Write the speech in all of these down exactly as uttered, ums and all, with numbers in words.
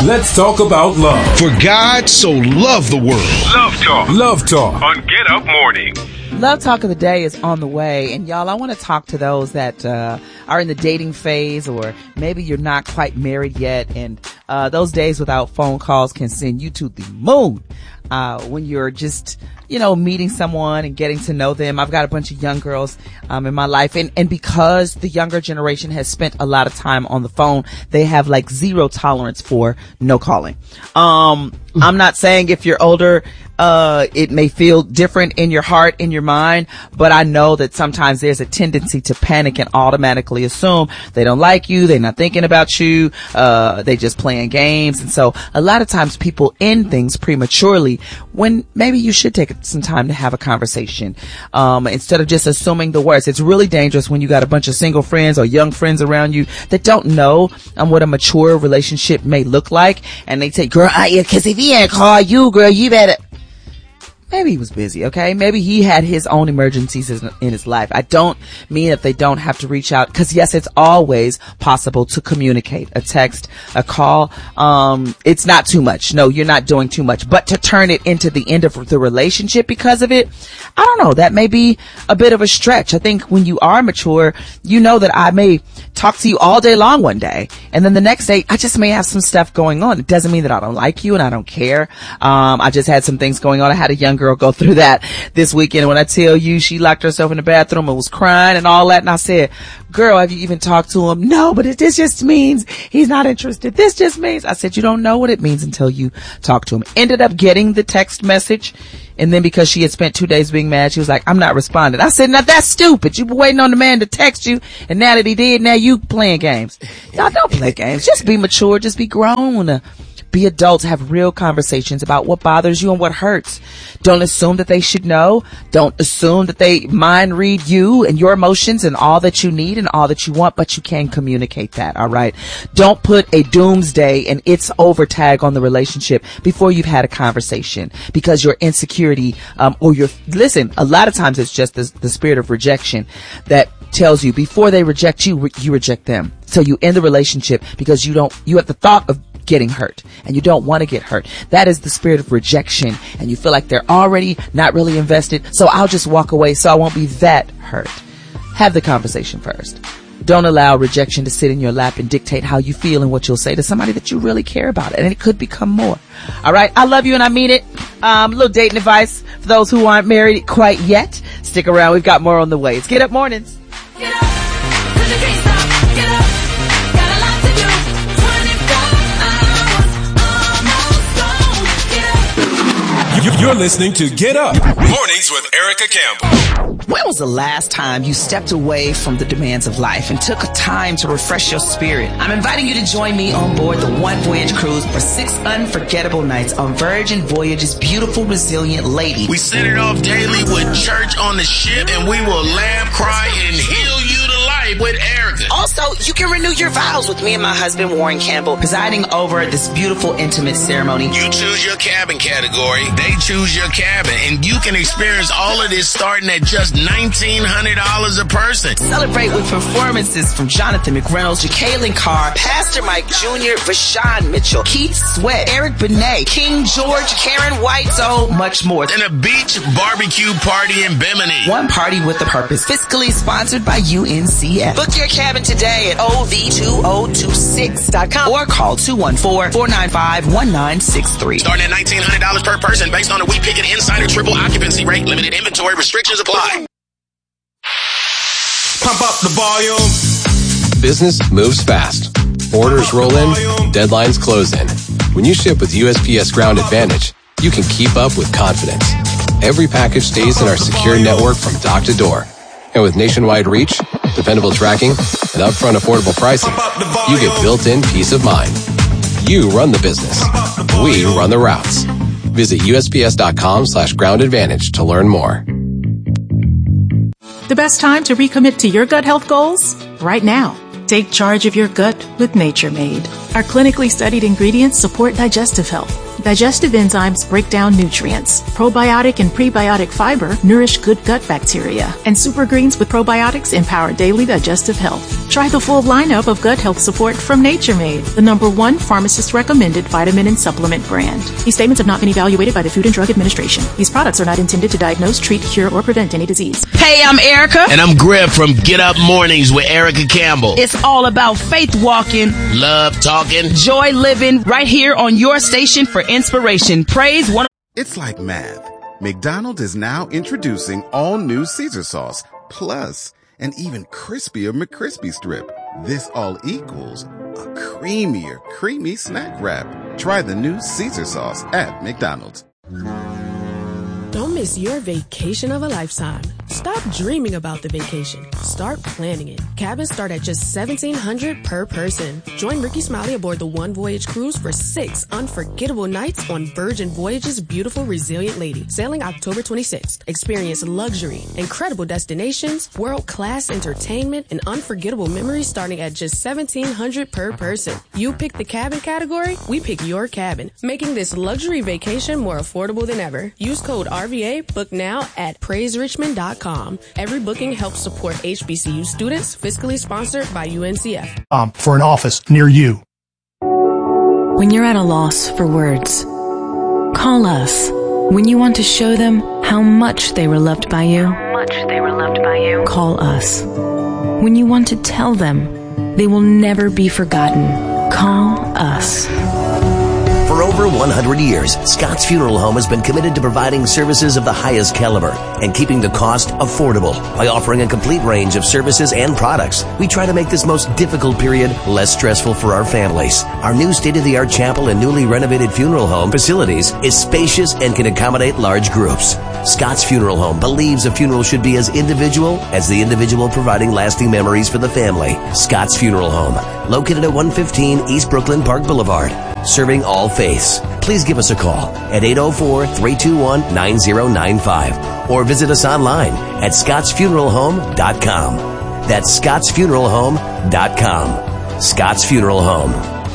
Let's talk about love. For God so loved the world. Love Talk. Love Talk. On Get Up Morning. Love Talk of the Day is on the way. And y'all, I want to talk to those that uh, are in the dating phase, or maybe you're not quite married yet. And uh, those days without phone calls can send you to the moon. Uh, when you're just, you know, meeting someone and getting to know them. I've got a bunch of young girls, um, in my life. And, and because the younger generation has spent a lot of time on the phone, they have like zero tolerance for no calling. Um, I'm not saying if you're older, uh, it may feel different in your heart, in your mind, but I know that sometimes there's a tendency to panic and automatically assume they don't like you, they're not thinking about you, uh, they just playing games. And so a lot of times people end things prematurely when maybe you should take some time to have a conversation, um, instead of just assuming the worst. It's really dangerous when you got a bunch of single friends or young friends around you that don't know um, what a mature relationship may look like, and they say, girl, I, cause if he ain't call you, girl, you better. Maybe he was busy, okay? Maybe he had his own emergencies in his life. I don't mean that they don't have to reach out, because yes, it's always possible to communicate. A text, a call, um, it's not too much. No, you're not doing too much. But to turn it into the end of the relationship because of it, I don't know. That may be a bit of a stretch. I think when you are mature, you know that I may talk to you all day long one day, and then the next day, I just may have some stuff going on. It doesn't mean that I don't like you and I don't care. Um, I just had some things going on. I had a young girl go through that this weekend. When I tell you she locked herself in the bathroom and was crying and all that, and I said, girl, have you even talked to him? No, but it, this just means he's not interested. This just means, I said, you don't know what it means until you talk to him. Ended up getting the text message, and then because she had spent two days being mad, she was like, I'm not responding. I said, now that's stupid. You were waiting on the man to text you, and now that he did, now you playing games. Y'all don't play games. Just be mature. Just be grown. Be adults. Have real conversations about what bothers you and what hurts. Don't assume that they should know. Don't assume that they mind read you and your emotions and all that you need and all that you want, but you can communicate that, all right? Don't put a doomsday and it's over tag on the relationship before you've had a conversation, because your insecurity, um, or your, listen, a lot of times it's just the, the spirit of rejection that tells you before they reject you, you reject them. So you end the relationship because you don't, you have the thought of getting hurt and you don't want to get hurt. That is the spirit of rejection, and you feel like they're already not really invested, so I'll just walk away so I won't be that hurt. Have the conversation first. Don't allow rejection to sit in your lap and dictate how you feel and what you'll say to somebody that you really care about, and it could become more. All right, I love you and I mean it. Um, a little dating advice for those who aren't married quite yet. Stick around, we've got more on the way. It's Get Up Mornings. Get up, 'cause you can't stop. Get up, got a lot to do. You're listening to Get Up Mornings with Erica Campbell. When was the last time you stepped away from the demands of life and took time to refresh your spirit? I'm inviting you to join me on board the One Voyage Cruise for six unforgettable nights on Virgin Voyage's beautiful, resilient lady. We set it off daily with church on the ship, and we will laugh, cry, and heal you to life with Erica. Also, you can renew your vows with me and my husband, Warren Campbell, presiding over this beautiful, intimate ceremony. You choose your cabin category. They choose your cabin, and you can experience all of this starting at just nineteen hundred dollars a person. Celebrate with performances from Jonathan McReynolds, Jacqueline Carr, Pastor Mike Junior, Vashawn Mitchell, Keith Sweat, Eric Benet, King George, Karen White, so much more. And a beach barbecue party in Bimini. One party with a purpose. Fiscally sponsored by U N C F. Book your cabin today at O V two oh two six dot com or call two one four, four nine five, one nine six three. Starting at nineteen hundred dollars per person based on a We Pick It Insider triple occupancy rate. Limited inventory restrictions apply. Pump up the volume. Business moves fast. Orders roll in, deadlines close in. When you ship with U S P S Ground Advantage, you can keep up with confidence. Every package stays in our secure network from dock to door. And with nationwide reach, dependable tracking, and upfront affordable pricing, you get built-in peace of mind. You run the business. We run the routes. Visit U S P S dot com slash ground advantage to learn more. The best time to recommit to your gut health goals? Right now. Take charge of your gut with Nature Made. Our clinically studied ingredients support digestive health, Digestive enzymes break down nutrients. Probiotic and prebiotic fiber nourish good gut bacteria. And Super Greens with probiotics empower daily digestive health. Try the full lineup of gut health support from Nature Made, the number one pharmacist-recommended vitamin and supplement brand. These statements have not been evaluated by the Food and Drug Administration. These products are not intended to diagnose, treat, cure, or prevent any disease. Hey, I'm Erica. And I'm Griff from Get Up Mornings with Erica Campbell. It's all about faith walking, love talking, joy living, right here on your station for inspiration. Praise one. It's like math. McDonald's is now introducing all new Caesar sauce, plus an even crispier McCrispy strip. This all equals a creamier, creamy snack wrap. Try the new Caesar sauce at McDonald's. Don't miss your vacation of a lifetime. Stop dreaming about the vacation. Start planning it. Cabins start at just seventeen hundred dollars per person. Join Ricky Smiley aboard the One Voyage Cruise for six unforgettable nights on Virgin Voyage's beautiful Resilient Lady, sailing October twenty-sixth. Experience luxury, incredible destinations, world-class entertainment, and unforgettable memories starting at just seventeen hundred dollars per person. You pick the cabin category, we pick your cabin, making this luxury vacation more affordable than ever. Use code R V A, book now at praise richmond dot com. Every booking helps support H B C U students, fiscally sponsored by U N C F. Um, for an office near you. When you're at a loss for words, call us. When you want to show them how much they were loved by you, how much they were loved by you, call us. When you want to tell them they will never be forgotten, call us. For over one hundred years, Scott's Funeral Home has been committed to providing services of the highest caliber and keeping the cost affordable by offering a complete range of services and products. We try to make this most difficult period less stressful for our families. Our new state-of-the-art chapel and newly renovated funeral home facilities is spacious and can accommodate large groups. Scott's Funeral Home believes a funeral should be as individual as the individual providing lasting memories for the family. Scott's Funeral Home, located at one fifteen East Brooklyn Park Boulevard, serving all faiths. Please give us a call at eight oh four, three two one, nine oh nine five or visit us online at scotts funeral home dot com. That's scotts funeral home dot com. Scott's Funeral Home.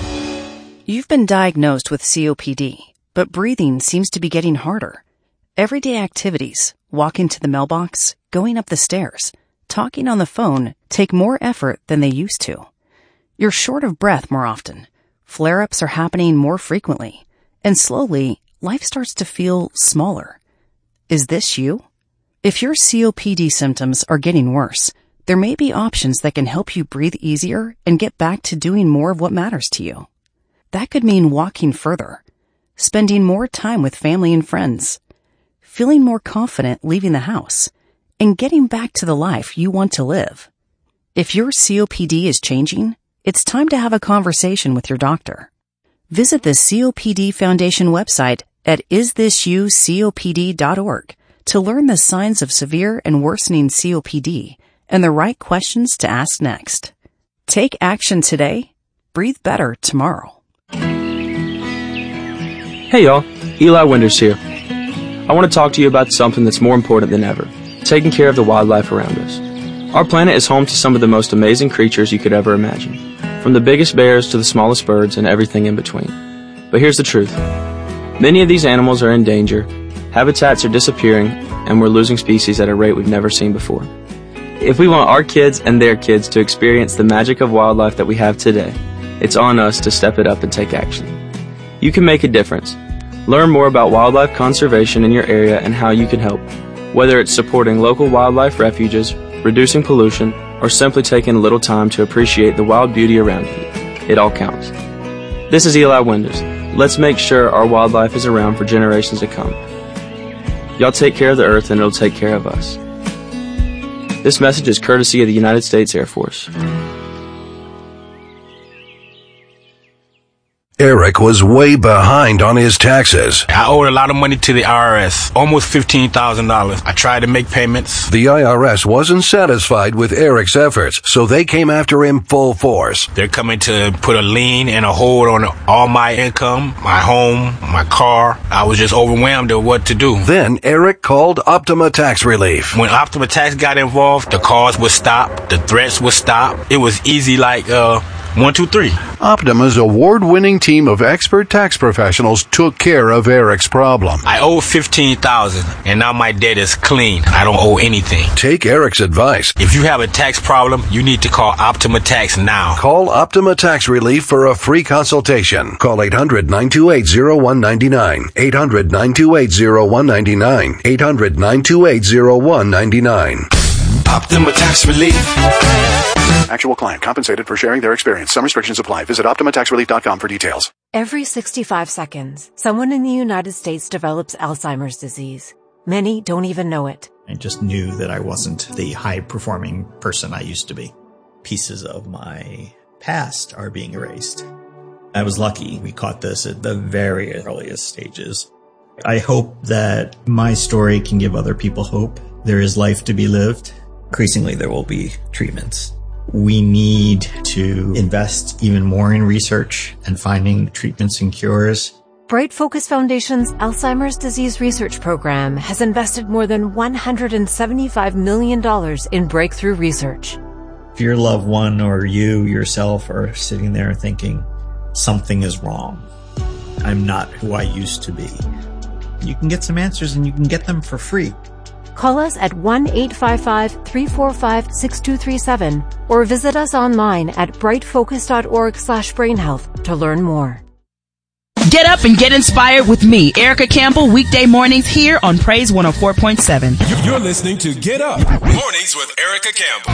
You've been diagnosed with C O P D, but breathing seems to be getting harder. Everyday activities, walking to the mailbox, going up the stairs, talking on the phone take more effort than they used to. You're short of breath more often. Flare-ups are happening more frequently, and slowly, life starts to feel smaller. Is this you? If your C O P D symptoms are getting worse, there may be options that can help you breathe easier and get back to doing more of what matters to you. That could mean walking further, spending more time with family and friends, feeling more confident leaving the house, and getting back to the life you want to live. If your C O P D is changing, it's time to have a conversation with your doctor. Visit the C O P D Foundation website at is this you C O P D dot org to learn the signs of severe and worsening C O P D and the right questions to ask next. Take action today. Breathe better tomorrow. Hey y'all, Eli Winters here. I want to talk to you about something that's more important than ever, taking care of the wildlife around us. Our planet is home to some of the most amazing creatures you could ever imagine, from the biggest bears to the smallest birds and everything in between. But here's the truth. Many of these animals are in danger, habitats are disappearing, and we're losing species at a rate we've never seen before. If we want our kids and their kids to experience the magic of wildlife that we have today, it's on us to step it up and take action. You can make a difference. Learn more about wildlife conservation in your area and how you can help, whether it's supporting local wildlife refuges, reducing pollution, or simply taking a little time to appreciate the wild beauty around you. It all counts. This is Eli Winters. Let's make sure our wildlife is around for generations to come. Y'all take care of the earth and it'll take care of us. This message is courtesy of the United States Air Force. Eric was way behind on his taxes. I owed a lot of money to the I R S, almost fifteen thousand dollars. I tried to make payments. The I R S wasn't satisfied with Eric's efforts, so they came after him full force. They're coming to put a lien and a hold on all my income, my home, my car. I was just overwhelmed at what to do. Then Eric called Optima Tax Relief. When Optima Tax got involved, the calls would stop, the threats would stop. It was easy like, uh, one two three. Optima's award-winning team of expert tax professionals took care of Eric's problem. I owe fifteen thousand dollars, and now my debt is clean. I don't owe anything. Take Eric's advice. If you have a tax problem, you need to call Optima Tax now. Call Optima Tax Relief for a free consultation. Call eight hundred, nine two eight, zero one nine nine. eight hundred, nine two eight, zero one nine nine. eight hundred, nine two eight, zero one nine nine. Optima Tax Relief. Actual client compensated for sharing their experience. Some restrictions apply. Visit optima tax relief dot com for details. Every sixty-five seconds, someone in the United States develops Alzheimer's disease. Many don't even know it. I just knew that I wasn't the high-performing person I used to be. Pieces of my past are being erased. I was lucky. We caught this at the very earliest stages. I hope that my story can give other people hope. There is life to be lived. Increasingly, there will be treatments. We need to invest even more in research and finding treatments and cures. Bright Focus Foundation's Alzheimer's Disease Research Program has invested more than one hundred seventy-five million dollars in breakthrough research. If your loved one or you yourself are sitting there thinking, something is wrong, I'm not who I used to be, you can get some answers and you can get them for free. Call us at one eight five five, three four five, six two three seven or visit us online at brightfocus.org slash brainhealth to learn more. Get up and get inspired with me, Erica Campbell, weekday mornings here on Praise one oh four point seven. You're listening to Get Up Mornings with Erica Campbell.